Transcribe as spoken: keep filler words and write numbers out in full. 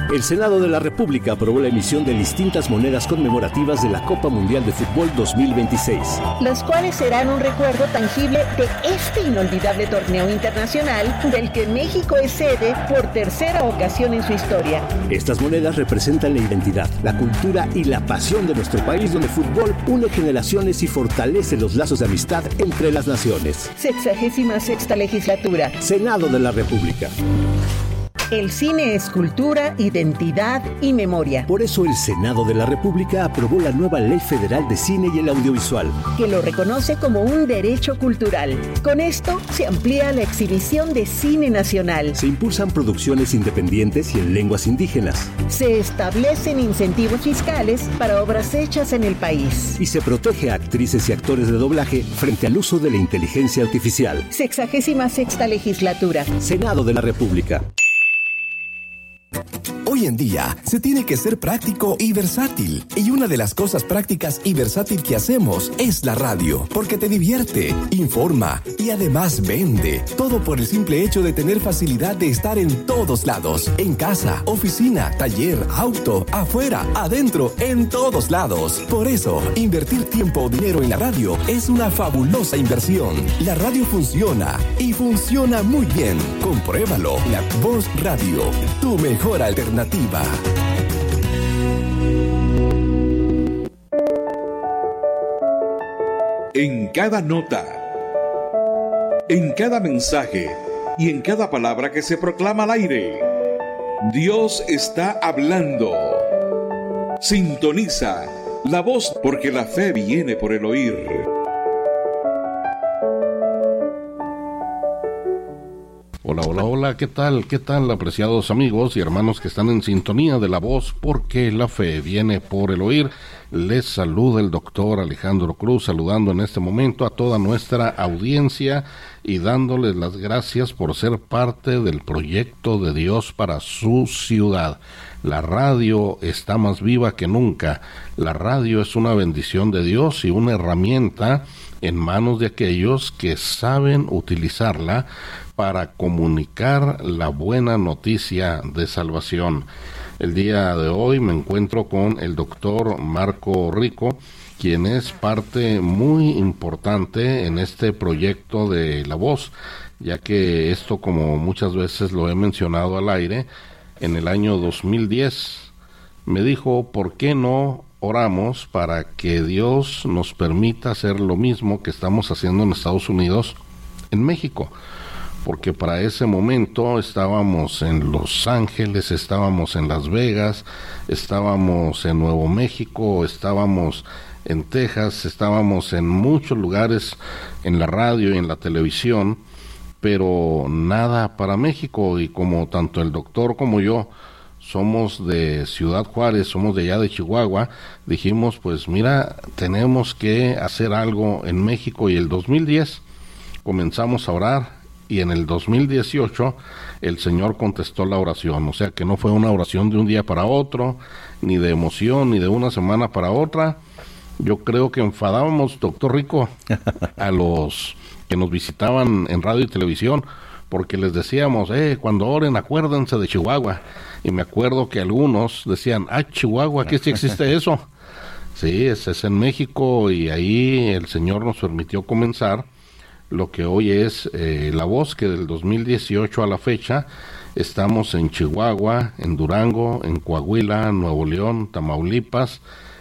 El Senado de la República aprobó la emisión de distintas monedas conmemorativas de la Copa Mundial de Fútbol dos mil veintiséis, las cuales serán un recuerdo tangible de este inolvidable torneo internacional del que México es sede por tercera ocasión en su historia. Estas monedas representan la identidad, la cultura y la pasión de nuestro país, donde el fútbol une generaciones y fortalece los lazos de amistad entre las naciones. Sexagésima sexta legislatura. Senado de la República. El cine es cultura, identidad y memoria. Por eso el Senado de la República aprobó la nueva Ley Federal de Cine y el Audiovisual, que lo reconoce como un derecho cultural. Con esto se amplía la exhibición de cine nacional. Se impulsan producciones independientes y en lenguas indígenas. Se establecen incentivos fiscales para obras hechas en el país. Y se protege a actrices y actores de doblaje frente al uso de la inteligencia artificial. Sexagésima sexta legislatura. Senado de la República. Hoy en día se tiene que ser práctico y versátil. Y una de las cosas prácticas y versátil que hacemos es la radio, porque te divierte, informa y además vende. Todo por el simple hecho de tener facilidad de estar en todos lados. En casa, oficina, taller, auto, afuera, adentro, en todos lados. Por eso, invertir tiempo o dinero en la radio es una fabulosa inversión. La radio funciona y funciona muy bien. Compruébalo. La Voz Radio, tu mejor alternativa. En cada nota, en cada mensaje y en cada palabra que se proclama al aire, Dios está hablando. Sintoniza la voz, porque la fe viene por el oír. Hola, hola, hola, ¿qué tal? ¿Qué tal, apreciados amigos y hermanos que están en sintonía de la voz? Porque la fe viene por el oír. Les saluda el doctor Alejandro Cruz, saludando en este momento a toda nuestra audiencia y dándoles las gracias por ser parte del proyecto de Dios para su ciudad. La radio está más viva que nunca. La radio es una bendición de Dios y una herramienta en manos de aquellos que saben utilizarla para comunicar la buena noticia de salvación. El día de hoy me encuentro con el doctor Marco Rico, quien es parte muy importante en este proyecto de La Voz, ya que esto, como muchas veces lo he mencionado al aire, en el año dos mil diez me dijo, ¿por qué no oramos para que Dios nos permita hacer lo mismo que estamos haciendo en Estados Unidos, en México? Porque para ese momento estábamos en Los Ángeles, estábamos en Las Vegas, estábamos en Nuevo México, estábamos en Texas, estábamos en muchos lugares en la radio y en la televisión, pero nada para México. Y como tanto el doctor como yo somos de Ciudad Juárez, somos de allá de Chihuahua, dijimos, pues mira, tenemos que hacer algo en México. Y el dos mil diez comenzamos a orar. Y en el dos mil dieciocho el Señor contestó la oración, o sea que no fue una oración de un día para otro, ni de emoción, ni de una semana para otra. Yo creo que enfadábamos, doctor Rico, a los que nos visitaban en radio y televisión, porque les decíamos, eh, cuando oren acuérdense de Chihuahua. Y me acuerdo que algunos decían, ah, Chihuahua, ¿qué sí existe eso? Sí, es, es en México, y ahí el Señor nos permitió comenzar lo que hoy es eh, La Voz, que del dos mil dieciocho a la fecha estamos en Chihuahua, en Durango, en Coahuila, Nuevo León, Tamaulipas,